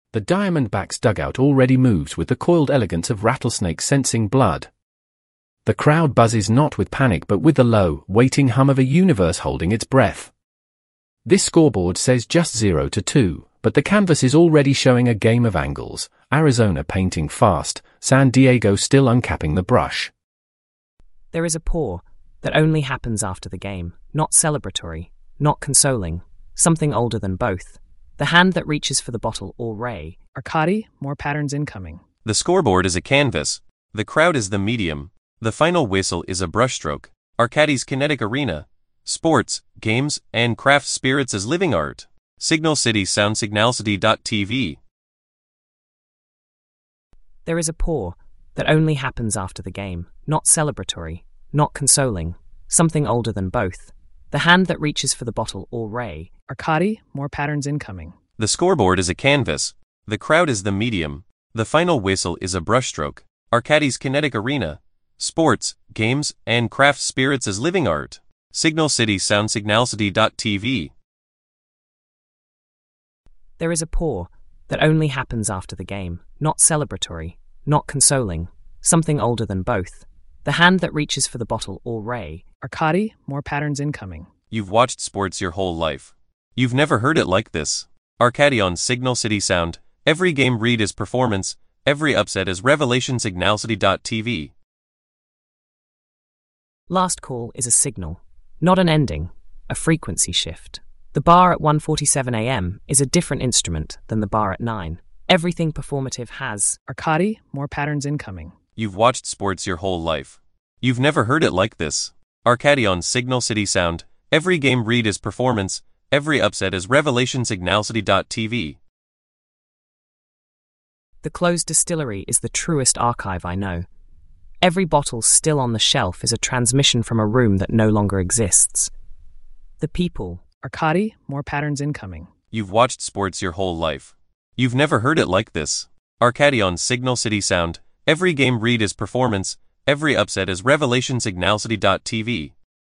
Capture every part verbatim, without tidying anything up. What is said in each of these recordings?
The Diamondbacks dugout already moves with the coiled elegance of rattlesnakes sensing blood. The crowd buzzes not with panic but with the low, waiting hum of a universe holding its breath. This scoreboard says just zero to two, but the canvas is already showing a game of angles, Arizona painting fast, San Diego still uncapping the brush. There is a pour that only happens after the game, not celebratory, not consoling, something older than both. The hand that reaches for the bottle or ray. Arcadi, more patterns incoming. The scoreboard is a canvas. The crowd is the medium. The final whistle is a brushstroke. Arcadi's kinetic arena. Sports, games, and craft spirits as living art. Signal City Sound Signalcity dot T V. There is a pour that only happens after the game, not celebratory, not consoling, something older than both. The hand that reaches for the bottle or ray. Arcadi, more patterns incoming. The scoreboard is a canvas. The crowd is the medium. The final whistle is a brushstroke. Arcadi's kinetic arena. Sports, games, and craft spirits as living art. Signal City Sound Signalcity dot T V. There is a pour that only happens after the game, not celebratory, not consoling, something older than both. The hand that reaches for the bottle or ray. Arcadi, more patterns incoming. You've watched sports your whole life. You've never heard it like this. Arcadi on Signal City Sound. Every game read is performance. Every upset is revelation. Signalcity dot T V. Last call is a signal, not an ending, a frequency shift. The bar at one forty-seven a m is a different instrument than the bar at nine. Everything performative has. Arcadi, more patterns incoming. You've watched sports your whole life. You've never heard it like this. Arcadi on Signal City Sound. Every game read is performance. Every upset is revelation. Signalcity dot T V. The closed distillery is the truest archive I know. Every bottle still on the shelf is a transmission from a room that no longer exists. The people. Arcadi, more patterns incoming. You've watched sports your whole life. You've never heard it like this. Arcadi on Signal City Sound. Every game read is performance. Every upset is revelation. Signalcity dot T V.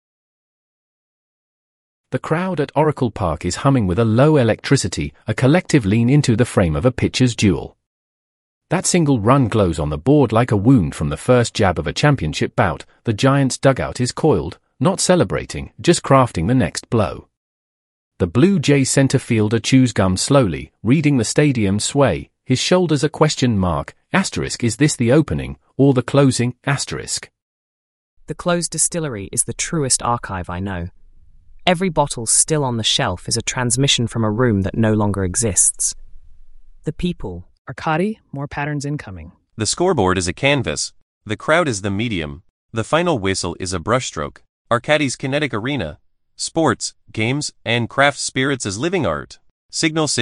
The crowd at Oracle Park is humming with a low electricity, a collective lean into the frame of a pitcher's duel. That single run glows on the board like a wound from the first jab of a championship bout. The Giants' dugout is coiled, not celebrating, just crafting the next blow. The Blue Jays center fielder chews gum slowly, reading the stadium sway, his shoulders a question mark, asterisk is this the opening, or the closing, asterisk. The closed distillery is the truest archive I know. Every bottle still on the shelf is a transmission from a room that no longer exists. The people. Arcadi, more patterns incoming. The scoreboard is a canvas. The crowd is the medium. The final whistle is a brushstroke. Arcadi's kinetic arena. Sports, games, and craft spirits as living art. Signal City.